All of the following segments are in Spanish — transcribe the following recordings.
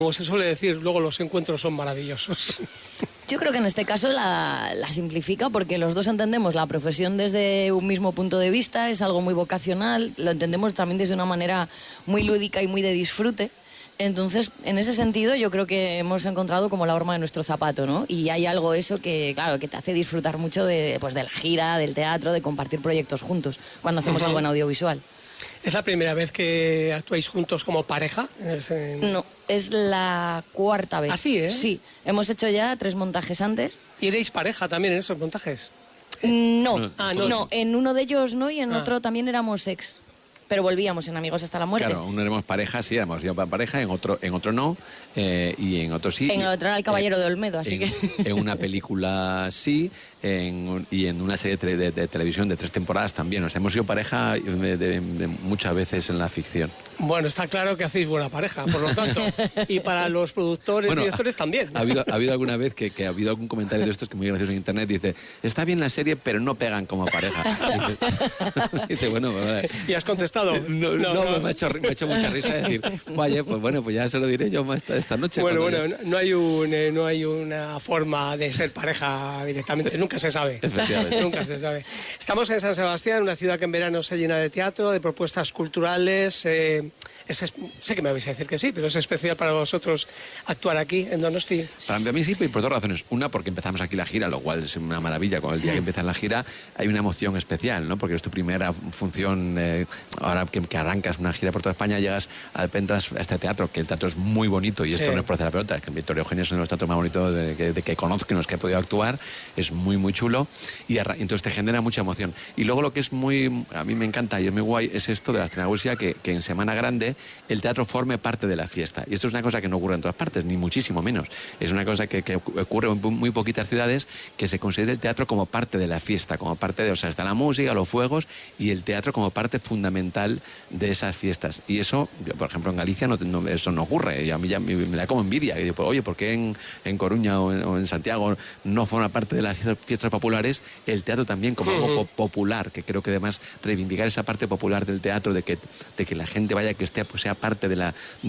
Como se suele decir, luego los encuentros son maravillosos. Yo creo que en este caso la simplifica porque los dos entendemos la profesión desde un mismo punto de vista, es algo muy vocacional, lo entendemos también desde una manera muy lúdica y muy de disfrute. Entonces, en ese sentido, yo creo que hemos encontrado como la horma de nuestro zapato, ¿no? Y hay algo eso que, claro, que te hace disfrutar mucho de la gira, del teatro, de compartir proyectos juntos cuando hacemos algo en audiovisual. ¿Es la primera vez que actuáis juntos como pareja? No, es la cuarta vez. ¿Ah, sí, eh? Sí, hemos hecho ya 3 montajes antes. ¿Y erais pareja también en esos montajes? No, no. No, en uno de ellos no y en otro también éramos ex. Pero volvíamos en Amigos hasta la muerte. Claro, uno éramos pareja, sí, éramos pareja, en otro no, y en otro sí. En otro era el Caballero de Olmedo, así que... En una película sí, y en una serie de televisión de 3 temporadas también. O sea, hemos sido pareja de muchas veces en la ficción. Bueno, está claro que hacéis buena pareja, por lo tanto. Y para los productores y directores también. Ha habido alguna vez que ha habido algún comentario de estos que muy gracioso en internet, dice, está bien la serie, pero no pegan como pareja. Dice, bueno, vale. ¿Y has contestado? No, me ha hecho mucha risa decir, vaya, pues bueno, pues ya se lo diré yo más esta noche. Bueno, no hay una forma de ser pareja directamente, nunca se sabe. Efectivamente. Nunca se sabe. Estamos en San Sebastián, una ciudad que en verano se llena de teatro, de propuestas culturales. Sé que me vais a decir que sí, pero es especial para vosotros actuar aquí, en Donosti. Para mí sí, por 2 razones. Una, porque empezamos aquí la gira, lo cual es una maravilla. Con el día que empieza la gira hay una emoción especial, ¿no? Porque es tu primera función, ahora que arrancas una gira por toda España, entras a este teatro, que el teatro es muy bonito, y esto no es por hacer la pelota, es que en Victoria Eugenia es uno de los teatros más bonitos de que conozco, en los que he podido actuar, es muy, muy chulo, y entonces te genera mucha emoción. Y luego lo que es a mí me encanta y es muy guay, es esto de la Estrenagusia, que en Semana Grande el teatro forme parte de la fiesta. Y esto es una cosa que no ocurre en todas partes, ni muchísimo menos. Es una cosa que ocurre en muy poquitas ciudades, que se considera el teatro como parte de la fiesta, como parte de, o sea, está la música, los fuegos, y el teatro como parte fundamental de esas fiestas. Y eso, por ejemplo, en Galicia eso no ocurre. Y a mí ya me da como envidia. Y digo, oye, ¿por qué en Coruña o en Santiago no forma parte de las fiestas populares el teatro también como algo popular? Que creo que además reivindicar esa parte popular del teatro, de que la gente vaya, que esté, pues sea parte de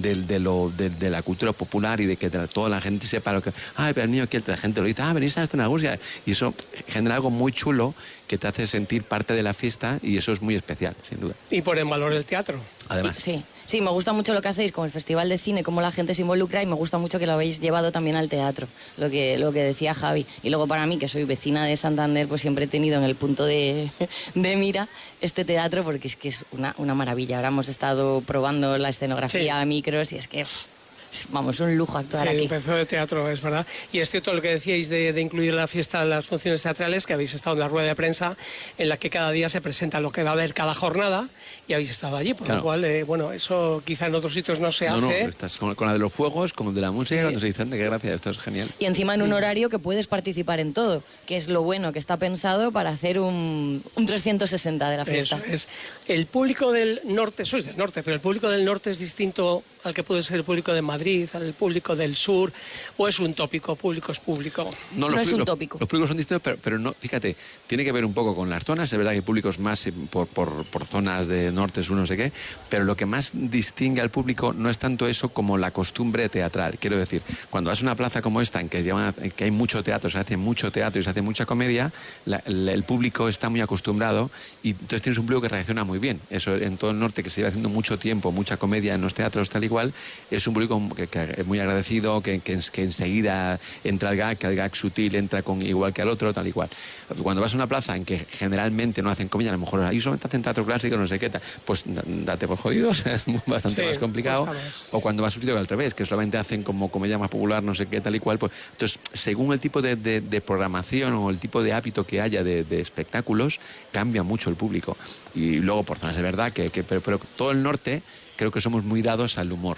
la cultura popular, y de que toda la gente sepa lo que... pero el mío, que la gente lo dice, venís a la Estrenagusia. Y eso genera algo muy chulo que te hace sentir parte de la fiesta, y eso es muy especial, sin duda. Y pone en valor el teatro. Además. Sí, me gusta mucho lo que hacéis con el Festival de Cine, cómo la gente se involucra, y me gusta mucho que lo habéis llevado también al teatro, lo que decía Javi. Y luego para mí, que soy vecina de Santander, pues siempre he tenido en el punto de mira este teatro, porque es que es una maravilla. Ahora hemos estado probando la escenografía, micros, y es que... Vamos, un lujo actuar aquí. Sí, empezó el teatro, es verdad. Y es cierto lo que decíais de incluir en la fiesta las funciones teatrales, que habéis estado en la rueda de prensa, en la que cada día se presenta lo que va a haber cada jornada, y habéis estado allí, por lo cual, eso quizá en otros sitios no se hace. No, estás con la de los fuegos, con el de la música, nos dicen, qué gracia, esto es genial. Y encima en un horario que puedes participar en todo, que es lo bueno, que está pensado para hacer un 360 de la fiesta. Eso es. El público del norte, sois del norte, pero el público del norte es distinto al que puede ser el público de Madrid, al público del sur, o es un tópico, público es público. No es un tópico. Los públicos son distintos, pero no, fíjate, tiene que ver un poco con las zonas. Es verdad que hay públicos más por zonas de norte, sur, no sé qué, pero lo que más distingue al público no es tanto eso como la costumbre teatral. Quiero decir, cuando vas a una plaza como esta, en que hay mucho teatro, se hace mucho teatro y se hace mucha comedia, el público está muy acostumbrado, y entonces tienes un público que reacciona muy bien. Eso en todo el norte, que se lleva haciendo mucho tiempo, mucha comedia en los teatros, tal y cual, es un público que es muy agradecido, que enseguida entra el gag, que el gag sutil entra igual que al otro, tal y cual. Cuando vas a una plaza en que generalmente no hacen comedia, a lo mejor ahí solamente hacen teatro clásico, no sé qué, pues date por jodido, o sea, es bastante más complicado. O cuando vas a un sitio al revés, que solamente hacen como comedia más popular, no sé qué, tal y cual. Pues, entonces, según el tipo de programación o el tipo de hábito que haya de espectáculos, cambia mucho el público. Y luego, por zonas de verdad, pero todo el norte... Creo que somos muy dados al humor.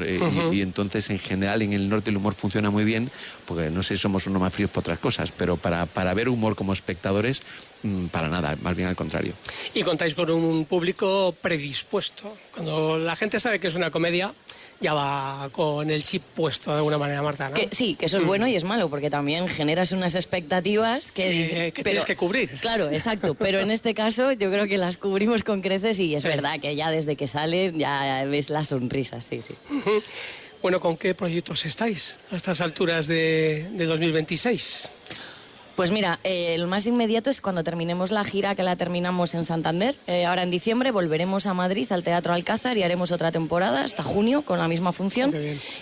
Y entonces, en general, en el norte el humor funciona muy bien, porque no sé si somos unos más fríos por otras cosas, pero para ver humor como espectadores, para nada, más bien al contrario. Y contáis con un público predispuesto. Cuando la gente sabe que es una comedia, ya va con el chip puesto de alguna manera, Marta, ¿no? Sí, que eso es bueno y es malo, porque también generas unas expectativas que tienes que cubrir. Claro, exacto, pero en este caso yo creo que las cubrimos con creces, y es verdad que ya desde que sale ya ves la sonrisa, sí. Bueno, ¿con qué proyectos estáis a estas alturas de 2026? Pues mira, lo más inmediato es cuando terminemos la gira, que la terminamos en Santander. Ahora en diciembre volveremos a Madrid, al Teatro Alcázar, y haremos otra temporada hasta junio con la misma función.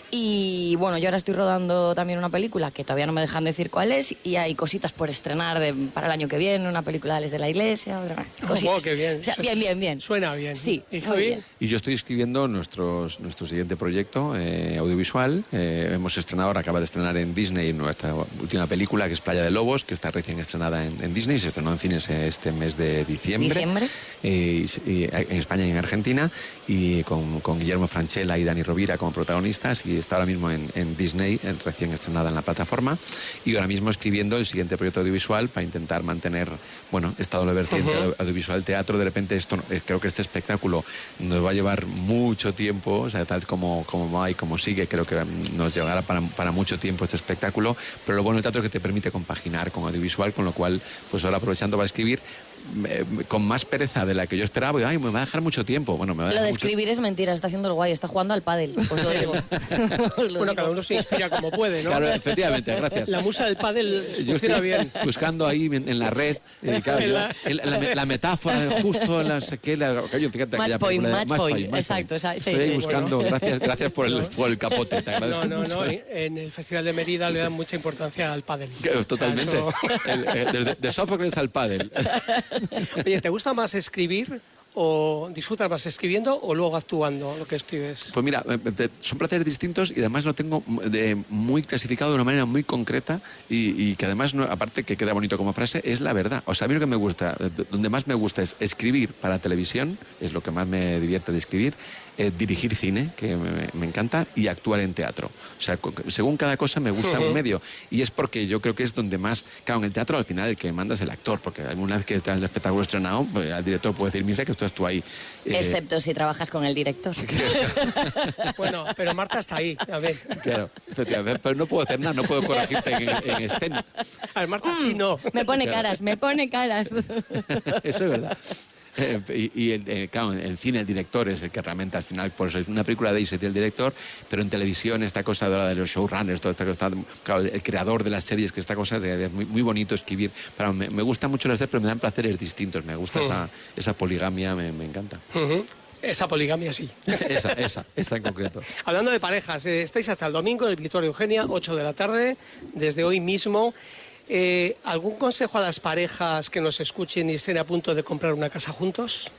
Y bueno, yo ahora estoy rodando también una película que todavía no me dejan decir cuál es, y hay cositas por estrenar para el año que viene, una película de Les de la Iglesia, otra cositas. Oh, qué bien. O sea, bien. Suena bien. Sí, ¿Y muy bien. Y yo estoy escribiendo nuestro siguiente proyecto audiovisual. Hemos estrenado, ahora acaba de estrenar en Disney nuestra última película, que es Playa de Lobos, que está recién estrenada en Disney, se estrenó en cines este mes de diciembre. Y en España y en Argentina, y con Guillermo Francella y Dani Rovira como protagonistas, y está ahora mismo en Disney, recién estrenada en la plataforma, y ahora mismo escribiendo el siguiente proyecto audiovisual para intentar mantener, bueno, esta doble vertiente audiovisual teatro. De repente esto, creo que este espectáculo nos va a llevar mucho tiempo, o sea, tal como va y como sigue, creo que nos llevará para mucho tiempo este espectáculo, pero lo bueno del teatro es que te permite compaginar con audiovisual, con lo cual, pues ahora aprovechando para escribir con más pereza de la que yo esperaba, y me va a dejar mucho tiempo. Bueno, me va a dejar lo de escribir es mentira, está haciendo el guay, está jugando al pádel, os lo digo. Bueno, cada uno se inspira como puede, ¿no? Claro, efectivamente, gracias. La musa del pádel funciona bien. Buscando ahí en la red, claro, la metáfora de justo la fíjate, match point, exacto. Estoy ahí buscando, bueno. Gracias por el capote, te agradezco mucho. En el Festival de Mérida le dan mucha importancia al pádel. Totalmente. O sea, de Sófocles al pádel. Oye, ¿te gusta más escribir o disfrutas más escribiendo o luego actuando lo que escribes? Pues mira, son placeres distintos, y además lo tengo muy clasificado de una manera muy concreta, y que además, aparte que queda bonito como frase, es la verdad. O sea, a mí lo que me gusta, donde más me gusta es escribir para televisión, es lo que más me divierte de escribir, dirigir cine, que me encanta, y actuar en teatro. O sea, según cada cosa me gusta un medio, y es porque yo creo que es donde más... Claro, en el teatro al final el que manda es el actor, porque alguna vez que está en el espectáculo estrenado, pues, el director puede decir, misa, que estás tú ahí. Excepto si trabajas con el director. Bueno, pero Marta está ahí, a ver. Claro, efectivamente, pero no puedo hacer nada, no puedo corregirte en escena. A ver, Marta sí no. Me pone caras. Eso es verdad. Claro, en cine el director es el que realmente al final, por eso es una película de ahí se tiene el director, pero en televisión esta cosa de los showrunners, toda esta cosa, claro, el creador de las series, que esta cosa es muy, muy bonito escribir. Me gusta mucho las series, pero me dan placeres distintos, me gusta esa poligamia, me encanta. Esa poligamia sí. Esa en concreto. Hablando de parejas, estáis hasta el domingo en el Victoria Eugenia, 8 de la tarde, desde hoy mismo. ¿Algún consejo a las parejas que nos escuchen y estén a punto de comprar una casa juntos?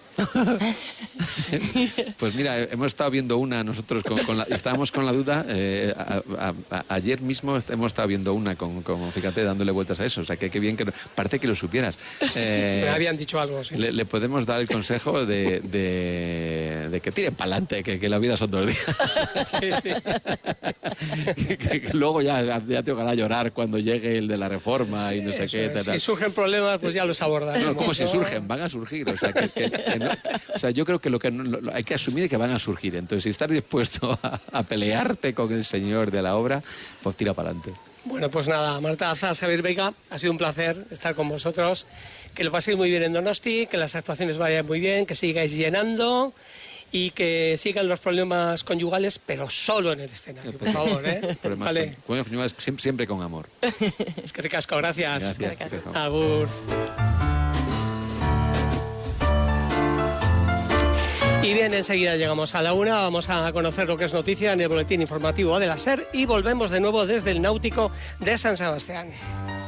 Pues mira, hemos estado viendo una nosotros, estábamos con la duda, ayer mismo hemos estado viendo una, fíjate, dándole vueltas a eso, o sea, que bien, que parece que lo supieras. Me habían dicho algo, sí. Le podemos dar el consejo de que tiren para adelante, que la vida son 2 días. Sí. que luego ya te tocará llorar cuando llegue el de la reforma, y no sé qué. Si surgen problemas, pues ya los abordaremos. No, como si surgen, van a surgir, o sea, o sea, yo creo que hay que asumir que van a surgir. Entonces, si estás dispuesto a pelearte con el señor de la obra, pues tira para adelante. Bueno, pues nada, Marta Azas, Xabier Veiga, ha sido un placer estar con vosotros. Que lo paséis muy bien en Donosti, que las actuaciones vayan muy bien, que sigáis llenando y que sigan los problemas conyugales, pero solo en el escenario, por favor, ¿eh? Vale. Siempre con amor. Es que ricasco, gracias. Gracias. Agur. Y bien, enseguida llegamos a la 1, vamos a conocer lo que es noticia en el boletín informativo de la SER y volvemos de nuevo desde el Náutico de San Sebastián.